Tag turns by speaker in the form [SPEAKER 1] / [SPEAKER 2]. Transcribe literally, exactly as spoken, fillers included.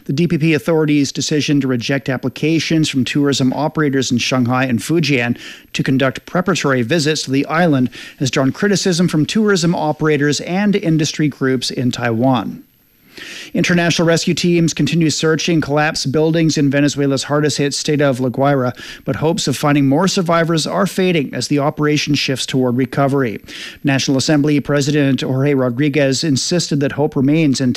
[SPEAKER 1] The D P P authorities' decision to reject applications from tourism operators in Shanghai and Fujian to conduct preparatory visits to the island has drawn criticism from tourism operators and industry groups in Taiwan. International rescue teams continue searching collapsed buildings in Venezuela's hardest-hit state of La Guaira, but hopes of finding more survivors are fading as the operation shifts toward recovery. National Assembly President Jorge Rodriguez insisted that hope remains in